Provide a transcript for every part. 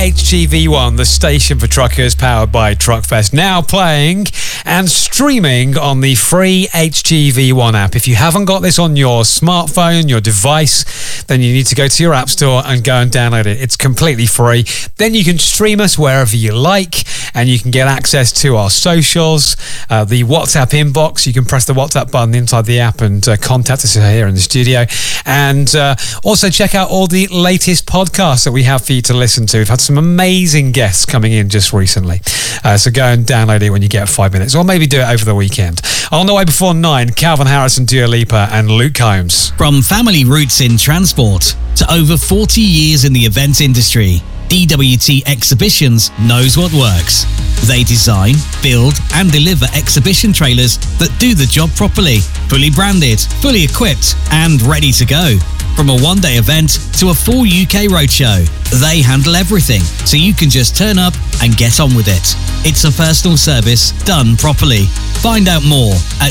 HGV1, the station for truckers, powered by Truckfest, now playing and streaming on the free HGV1 app. If you haven't got this on your smartphone, your device, then you need to go to your app store and go and download it. It's completely free. Then you can stream us wherever you like, and you can get access to our socials, the WhatsApp inbox. You can press the WhatsApp button inside the app and contact us here in the studio. And also check out all the latest podcasts that we have for you to listen to. We've had some amazing guests coming in just recently. So go and download it when you get 5 minutes, or maybe do it over the weekend. On the way before 9, Calvin Harris and Dua Lipa and Luke Combs. From family roots in transport to over 40 years in the event industry, DWT Exhibitions knows what works. They design, build and deliver exhibition trailers that do the job properly, fully branded, fully equipped and ready to go. From a one-day event to a full UK roadshow, they handle everything, so you can just turn up and get on with it. It's a personal service done properly. Find out more at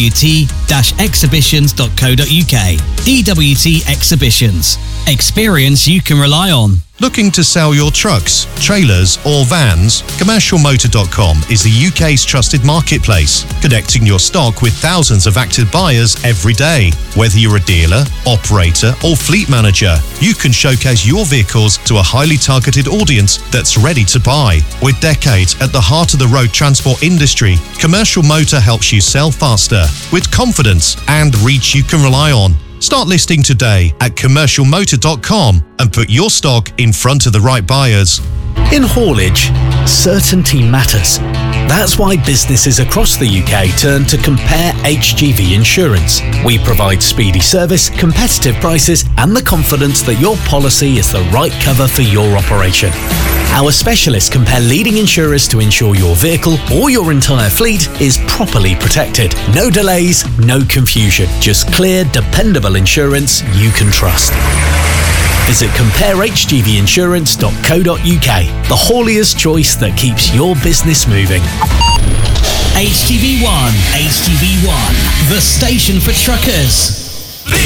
dwt-exhibitions.co.uk. DWT Exhibitions. Experience you can rely on. Looking to sell your trucks, trailers or vans? CommercialMotor.com is the UK's trusted marketplace, connecting your stock with thousands of active buyers every day. Whether you're a dealer, operator or fleet manager, you can showcase your vehicles to a highly targeted audience that's ready to buy. With decades at the heart of the road transport industry, Commercial Motor helps you sell faster, with confidence and reach you can rely on. Start listing today at CommercialMotor.com and put your stock in front of the right buyers. In haulage, certainty matters. That's why businesses across the UK turn to Compare HGV Insurance. We provide speedy service, competitive prices, and the confidence that your policy is the right cover for your operation. Our specialists compare leading insurers to ensure your vehicle or your entire fleet is properly protected. No delays, no confusion. Just clear, dependable insurance you can trust. Visit comparehgvinsurance.co.uk, the haulier's choice that keeps your business moving. HGV1, the station for truckers.